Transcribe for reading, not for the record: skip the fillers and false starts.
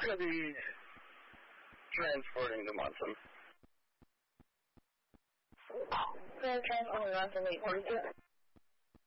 going to be transporting to Munson. Transporting to Munson, 842.